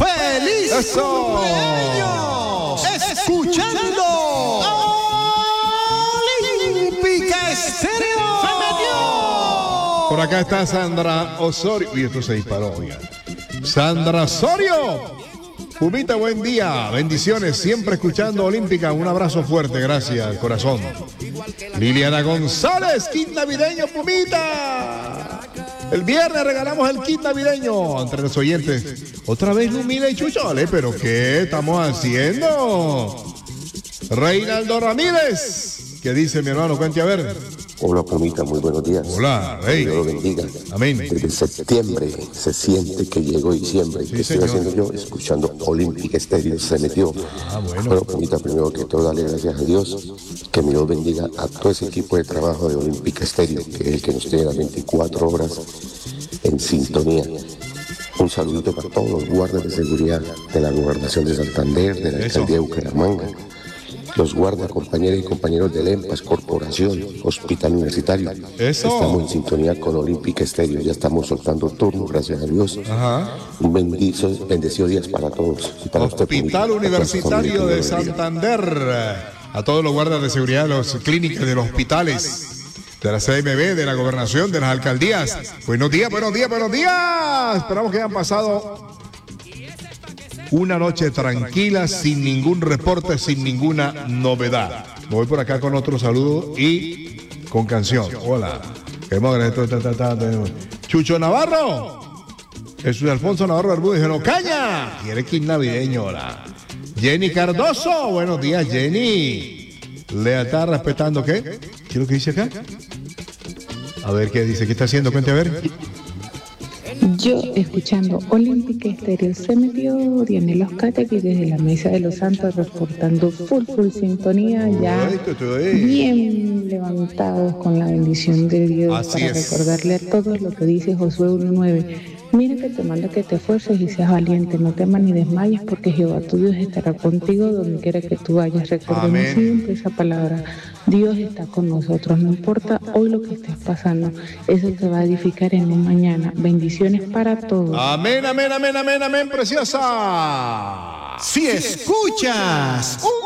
¡Feliz ¡Eso! cumpleaños! Escuchando Olímpica Estéreo. ¡Se metió! Por acá está Sandra Osorio. Uy, esto se disparó, oiga. Sandra Osorio. Pumita, buen día. Bendiciones. Siempre escuchando Olímpica. Un abrazo fuerte. Gracias, corazón. Liliana González, kit navideño, Pumita. El viernes regalamos el kit navideño entre los oyentes. Otra vez Lumina y Chuchole, pero ¿qué estamos haciendo? Reinaldo Ramírez. ¿Qué dice mi hermano? Cuente a ver. Hola, Pumita, muy buenos días. Hola, rey. Dios lo bendiga. Amén. Desde septiembre se siente que llegó diciembre. Sí, ¿Qué estoy señor. haciendo yo? Escuchando Olímpica Estéreo, se metió. Bueno. Pero, Pumita, primero que todo, darle gracias a Dios. Que mi Dios bendiga a todo ese equipo de trabajo de Olímpica Estéreo, que es el que nos tiene las 24 horas en sintonía. Un saludito para todos los guardas de seguridad de la Gobernación de Santander, de la Eso. Alcaldía de Bucaramanga, los guardas, compañeras y compañeros del EMPAS, Corporación, Hospital Universitario. Eso. Estamos en sintonía con Olímpica Estéreo, ya estamos soltando turno, gracias a Dios. Ajá. Un bendecido días para todos. Y para usted, Hospital Pumita, Universitario para de toda su familia. Santander. A todos los guardas de seguridad de las clínicas, de los hospitales, de la CMB, de la gobernación, de las alcaldías. Buenos días, buenos días, buenos días. Esperamos que hayan pasado una noche tranquila, sin ningún reporte, sin ninguna novedad. Me voy por acá con otro saludo y con canción. Hola. Queremos agradecer. Chucho Navarro. Jesús Alfonso Navarro Bermúdez de Ocaña. Quiere kit navideño, hola. Jenny Cardoso. Buenos días, Jenny. Lealtad respetando, ¿qué? ¿Qué es lo que dice acá? A ver, ¿qué dice? ¿Qué está haciendo? Cuente a ver. Yo escuchando Olímpica Estéreo, se metió Diana Los Catequis desde la Mesa de los Santos, reportando full sintonía, ya bien levantados con la bendición de Dios. Así para es. recordarle a todos lo que dice Josué 1:9. Mira que te manda que te esfuerces y seas valiente, no temas ni desmayes, porque Jehová tu Dios estará contigo donde quiera que tú vayas. Recordemos Amén. siempre esa palabra. Dios está con nosotros, no importa hoy lo que estés pasando, eso te va a edificar en un mañana. Bendiciones para todos. Amén, amén, amén, amén, amén, preciosa. Si escuchas